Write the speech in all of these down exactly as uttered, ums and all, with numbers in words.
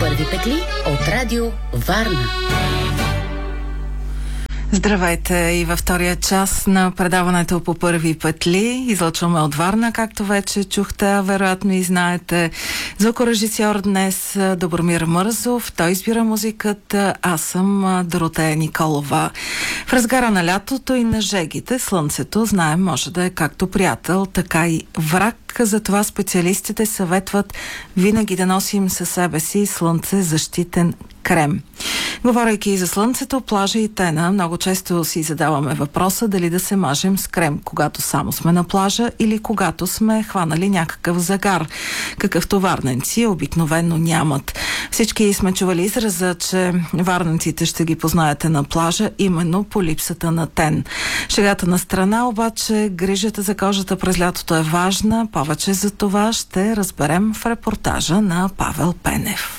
първи петли от Радио Варна. Здравейте и във втория час на предаването по първи петли. Излъчваме от Варна, както вече чухте, вероятно и знаете. Звукорежисьор днес Добромир Мързов. Той избира музиката. Аз съм Доротея Николова. В разгара на лятото и на жегите слънцето, знаем, може да е както приятел, така и враг. Затова специалистите съветват винаги да носим със себе си слънцезащитен крем. Говорейки и за слънцето, плажа и тена, много често си задаваме въпроса дали да се мажем с крем, когато само сме на плажа или когато сме хванали някакъв загар, какъвто варненци обикновено нямат. Всички сме чували израза, че варненците ще ги познаете на плажа именно по липсата на тен. Шегата на страна, обаче, грижата за кожата през лятото е важна. Повече за това ще разберем в репортажа на Павел Пенев.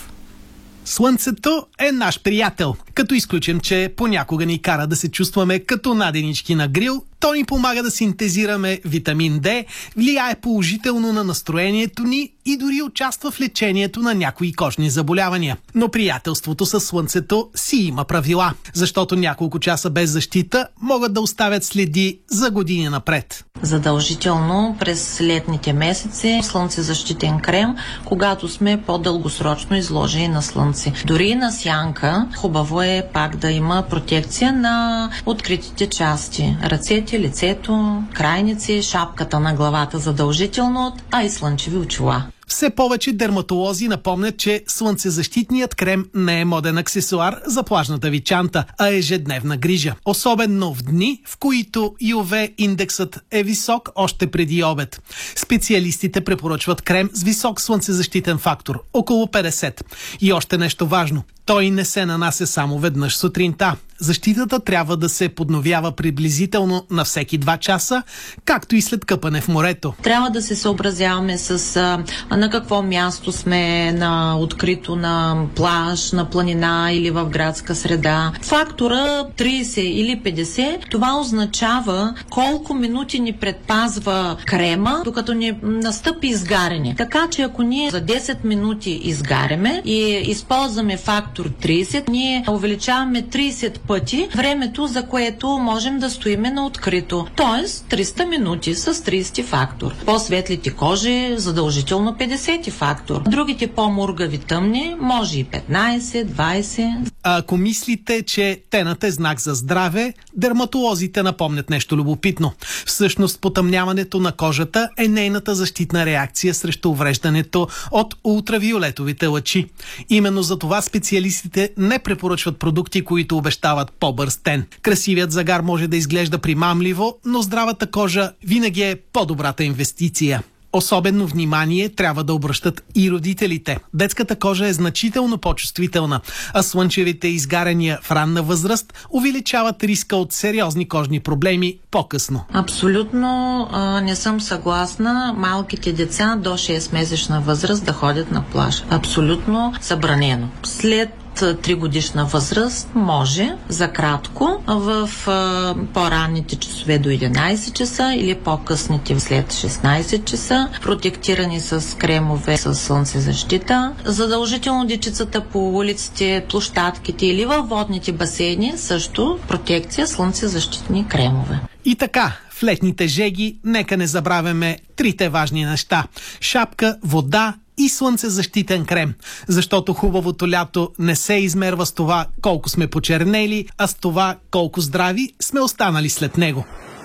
Слънцето е наш приятел. Като изключим, че понякога ни кара да се чувстваме като наденички на грил, то ни помага да синтезираме витамин Д, влияе положително на настроението ни и дори участва в лечението на някои кожни заболявания. Но приятелството със слънцето си има правила, защото няколко часа без защита могат да оставят следи за години напред. Задължително през летните месеци слънцезащитен крем, когато сме по-дългосрочно изложени на слънце. Дори на сянка хубаво е пак да има протекция на откритите части. Ръцете, лицето, крайници, шапката на главата задължително, а и слънчеви очила. Все повече дерматолози напомнят, че слънцезащитният крем не е моден аксесуар за плажната ви чанта, а ежедневна грижа. Особено в дни, в които ю ви индексът е висок още преди обед. Специалистите препоръчват крем с висок слънцезащитен фактор, около петдесет. И още нещо важно. Той не се нанася само веднъж сутринта. Защитата трябва да се подновява приблизително на всеки два часа, както и след къпане в морето. Трябва да се съобразяваме с а, на какво място сме, на открито, на плаж, на планина или в градска среда. Фактора трийсет или петдесет, това означава колко минути ни предпазва крема, докато ни настъпи изгаряне. Така че ако ние за десет минути изгаряме и използваме фактор трийсет, ние увеличаваме трийсет пъти времето, за което можем да стоиме на открито. Тоест триста минути с трийсети фактор. По-светлите кожи задължително петдесети фактор. Другите по-мургави тъмни може и петнайсет, двайсет. А ако мислите, че тената е знак за здраве, дерматолозите напомнят нещо любопитно. Всъщност потъмняването на кожата е нейната защитна реакция срещу увреждането от ултравиолетовите лъчи. Именно за това специалистите не препоръчват продукти, които обещават по-бърз тен. Красивият загар може да изглежда примамливо, но здравата кожа винаги е по-добрата инвестиция. Особено внимание трябва да обръщат и родителите. Детската кожа е значително по-чувствителна, а слънчевите изгаряния в ранна възраст увеличават риска от сериозни кожни проблеми по-късно. Абсолютно а, не съм съгласна малките деца до шестмесечна възраст да ходят на плаж. Абсолютно забранено. След три годишна възраст може за кратко в а, по-ранните часове до единайсет часа или по-късните след шестнайсет часа, протектирани с кремове с слънцезащита. Задължително дечицата по улиците, площадките или във водните басейни също протекция слънцезащитни кремове. И така, в летните жеги нека не забравяме трите важни неща: шапка, вода и слънцезащитен крем, защото хубавото лято не се измерва с това колко сме почернели, а с това колко здрави сме останали след него.